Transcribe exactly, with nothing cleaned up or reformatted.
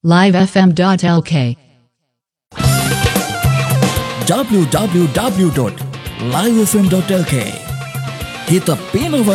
live f m dot l k w w w dot live f m dot l k හිත පේනවා